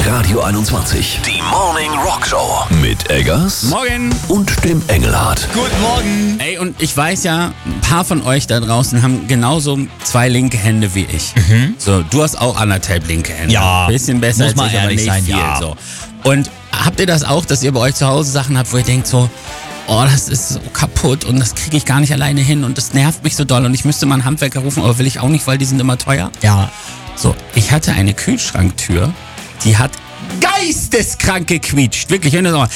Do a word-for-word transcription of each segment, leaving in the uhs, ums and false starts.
Radio einundzwanzig. Die Morning Rock Show. Mit Eggers. Morgen. Und dem Engelhardt. Guten Morgen. Ey, und ich weiß ja, ein paar von euch da draußen haben genauso zwei linke Hände wie ich. Mhm. So, du hast auch anderthalb linke Hände. Ja. Bisschen besser Muss als mal ich, aber ehrlich nicht sein, viel. ja. So. Und habt ihr das auch, dass ihr bei euch zu Hause Sachen habt, wo ihr denkt so, oh, das ist so kaputt und das kriege ich gar nicht alleine hin und das nervt mich so doll und ich müsste mal einen Handwerker rufen, aber will ich auch nicht, weil die sind immer teuer. Ja. So, ich hatte eine Kühlschranktür, die hat geisteskrank gequietscht. Wirklich, wenn du so,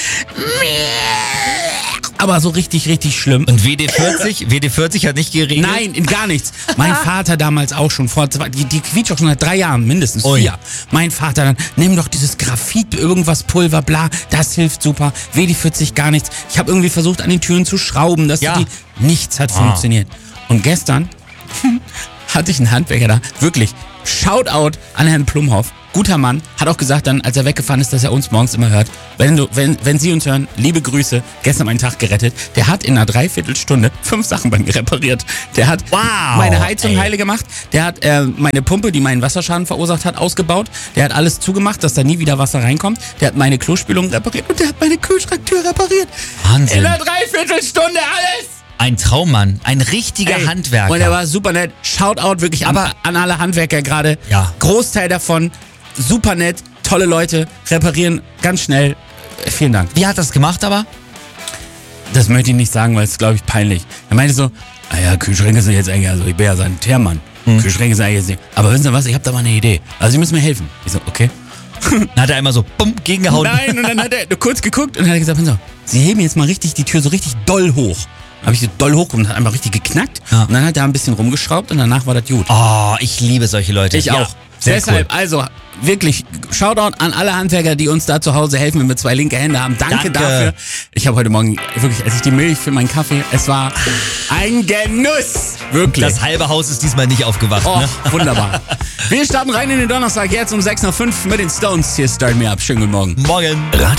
aber so richtig, richtig schlimm. Und W D vierzig? W D vierzig hat nicht geregelt? Nein, in gar nichts. Mein Vater damals auch schon vor zwei, die, die quietscht auch schon seit drei Jahren, mindestens Ui. vier. Mein Vater dann, nimm doch dieses Graphit, irgendwas Pulver, bla, das hilft super. W D vierzig gar nichts. Ich habe irgendwie versucht, an den Türen zu schrauben, dass Ja. die, nichts hat Ah. funktioniert. Und gestern hatte ich einen Handwerker da, wirklich, Shoutout an Herrn Plumhoff. Guter Mann, hat auch gesagt dann, als er weggefahren ist, dass er uns morgens immer hört. Wenn du, wenn, wenn Sie uns hören, liebe Grüße, gestern meinen Tag gerettet. Der hat in einer Dreiviertelstunde fünf Sachen bei mir repariert. Der hat Wow, meine Heizung ey. heile gemacht. Der hat äh, meine Pumpe, die meinen Wasserschaden verursacht hat, ausgebaut. Der hat alles zugemacht, dass da nie wieder Wasser reinkommt. Der hat meine Klospülung repariert und der hat meine Kühlschranktür repariert. Wahnsinn. In einer Dreiviertelstunde alles! Ein Traummann. Ein richtiger Ey, Handwerker. Und er war super nett. Shoutout wirklich an, Aber- an alle Handwerker gerade. Ja. Großteil davon, super nett, tolle Leute, reparieren ganz schnell. Äh, Vielen Dank. Wie hat das gemacht aber? Das möchte ich nicht sagen, weil es ist, glaube ich, peinlich. Er meinte so, ah ja, Kühlschränke sind jetzt eigentlich, also ich bin ja Sanitärmann. Hm. Kühlschränke sind eigentlich jetzt nicht. Aber wissen Sie was, ich habe da mal eine Idee. Also Sie müssen mir helfen. Ich so, okay. Dann hat er einmal so bumm gegengehauen. Nein, und dann hat er nur kurz geguckt und hat er gesagt, pass auf, Sie heben jetzt mal richtig die Tür so richtig doll hoch. Habe ich so doll hoch und hat einfach richtig geknackt. Ja. Und dann hat er ein bisschen rumgeschraubt und danach war das gut. Oh, ich liebe solche Leute. Ich Ja, auch. Sehr Deshalb, cool. also wirklich, Shoutout an alle Handwerker, die uns da zu Hause helfen, wenn wir zwei linke Hände haben. Danke, Danke. dafür. Ich habe heute Morgen, wirklich, als ich die Milch für meinen Kaffee, es war ein Genuss. Wirklich. Das halbe Haus ist diesmal nicht aufgewacht. Oh, Ne? wunderbar. Wir starten rein in den Donnerstag, jetzt um sechs Uhr fünf mit den Stones. Hier ist Start Me Up. Schönen guten Morgen. Morgen.